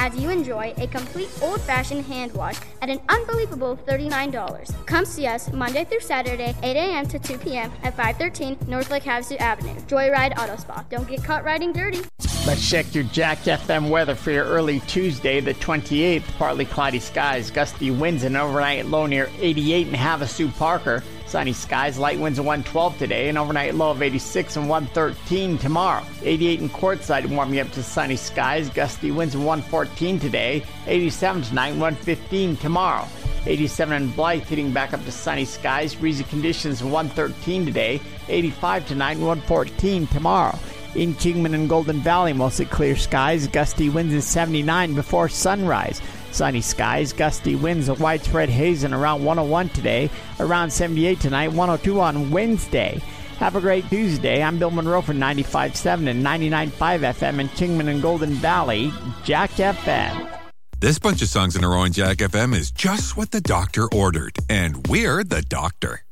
as you enjoy a complete old-fashioned hand wash at an unbelievable $39. Come see us Monday through Saturday, 8 a.m. to 2 p.m. at 513 North Lake Havasu Avenue. Joyride Auto Spa. Don't get caught riding dirty. Let's check your Jack FM weather for your early Tuesday, the 28th. Partly cloudy skies, gusty winds, and overnight low near 88 in Havasu Parker. Sunny skies, light winds at 112 today, and overnight low of 86 and 113 tomorrow. 88 in Quartzsite, warming up to sunny skies, gusty winds at 114 today, 87 tonight, 115 tomorrow. 87 in Blythe, heating back up to sunny skies, breezy conditions 113 today, 85 tonight, 114 tomorrow. In Kingman and Golden Valley, mostly clear skies, gusty winds at 79 before sunrise. Sunny skies, gusty winds, a widespread haze, and around 101 today, around 78 tonight, 102 on Wednesday. Have a great Tuesday. I'm Bill Monroe for 95.7 and 99.5 FM in Kingman and Golden Valley, Jack FM. This bunch of songs in a row in Jack FM is just what the doctor ordered, and we're the doctor.